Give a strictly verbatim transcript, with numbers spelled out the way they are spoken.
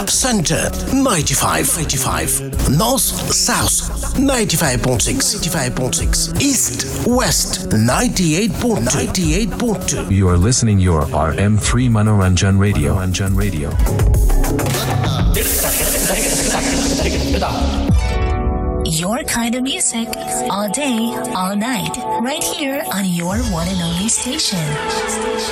Center ninety-five, eighty-five. North South ninety-five point six, ninety-five point six. East West ninety-eight point two, ninety-eight point two. You are listening your R M three Manoranjan Radio. Manoranjan Radio. Your kind of music, all day, all night, right here on your one and only station.